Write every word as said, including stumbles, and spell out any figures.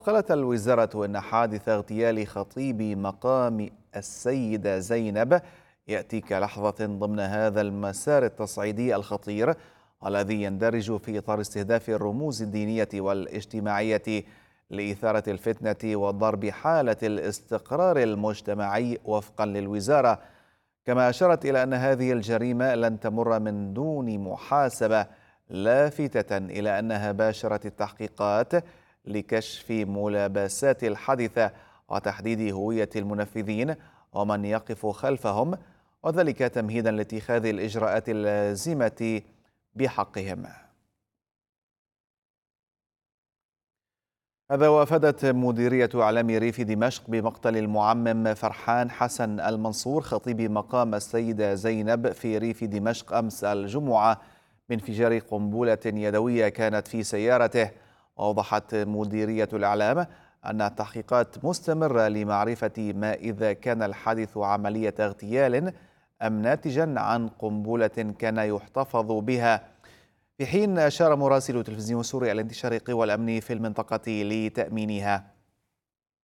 قالت الوزارة إن حادث اغتيال خطيب مقام السيدة زينب يأتي كلحظة ضمن هذا المسار التصعيدي الخطير الذي يندرج في إطار استهداف الرموز الدينية والاجتماعية لإثارة الفتنة وضرب حالة الاستقرار المجتمعي وفقا للوزارة. كما أشارت إلى أن هذه الجريمة لن تمر من دون محاسبة، لافتة إلى أنها باشرت التحقيقات لكشف ملابسات الحادثة وتحديد هوية المنفذين ومن يقف خلفهم، وذلك تمهيدا لاتخاذ الإجراءات اللازمة بحقهم. هذا وافادت مديرية إعلام ريف دمشق بمقتل المعمم فرحان حسن المنصور خطيب مقام السيدة زينب في ريف دمشق أمس الجمعة بانفجار قنبلة يدوية كانت في سيارته. وأوضحت مديرية الإعلام أن التحقيقات مستمرة لمعرفة ما إذا كان الحادث عملية اغتيال أم ناتجا عن قنبلة كان يحتفظ بها، في حين أشار مراسل تلفزيون سوريا إلى انتشار قوى الأمن في المنطقة لتأمينها.